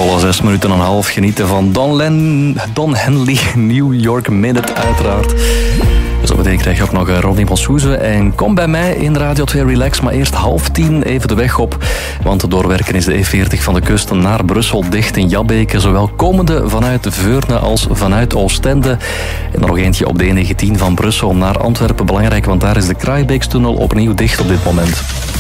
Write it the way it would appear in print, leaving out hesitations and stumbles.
Volle 6 minuten en een half genieten van Don Henley, New York Minute uiteraard. Zo meteen krijg je ook nog Ronnie Boshoeze. En kom bij mij in Radio 2 Relax, maar eerst 9:30 even de weg op. Want te doorwerken is de E40 van de kust naar Brussel dicht in Jabbeke. Zowel komende vanuit Veurne als vanuit Oostende. En nog eentje op de E19 van Brussel naar Antwerpen. Belangrijk, want daar is de Kraaibeekstunnel opnieuw dicht op dit moment.